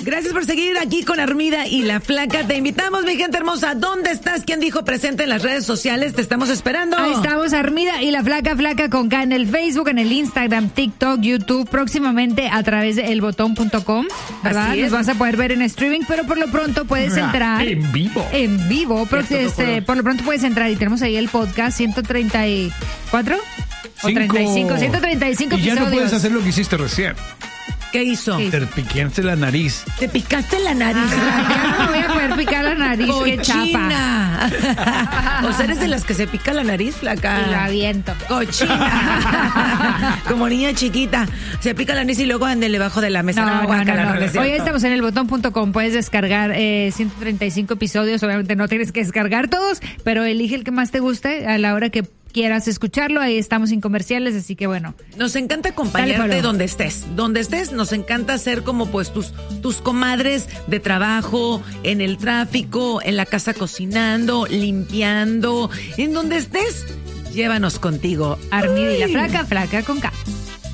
Gracias por seguir aquí con Armida y la Flaca. Te invitamos, mi gente hermosa. ¿Dónde estás? ¿Quién dijo presente en las redes sociales? Te estamos esperando. Ahí estamos, Armida y la Flaca con K en el Facebook, en el Instagram, TikTok, YouTube, próximamente a través de elbotón.com, ¿verdad? Nos vas a poder ver en streaming, pero por lo pronto puedes entrar. En vivo. En vivo. Por lo pronto puedes entrar y tenemos ahí el podcast 134 o 35, 135 y ya episodios. no puedes hacer lo que hiciste recién. ¿Qué hizo? Te picaste la nariz. ¿Te picaste la nariz? Ya no me voy a poder picar la nariz, qué chapa. O sea, eres de las que se pica la nariz, Flaca. Y la aviento. Cochina. Como niña chiquita. Se pica la nariz y luego ande debajo de la mesa. No. Hoy estamos en elbotón.com. Puedes descargar 135 episodios. Obviamente no tienes que descargar todos, pero elige el que más te guste a la hora que quieras escucharlo. Ahí estamos sin comerciales, así que bueno. Nos encanta acompañarte donde estés. Donde estés, nos encanta ser como pues tus comadres de trabajo, en el tráfico, en la casa cocinando, limpiando. En donde estés, llévanos contigo. Armida y la Flaca con K.